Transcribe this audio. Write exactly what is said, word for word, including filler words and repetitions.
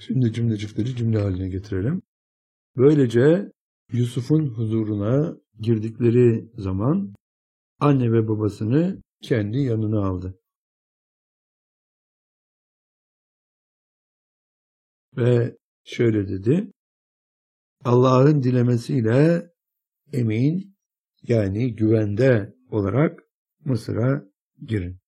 Şimdi cümlecikleri cümle haline getirelim. Böylece Yusuf'un huzuruna girdikleri zaman anne ve babasını kendi yanına aldı. Ve şöyle dedi: Allah'ın dilemesiyle emin, yani güvende olarak Mısır'a girin.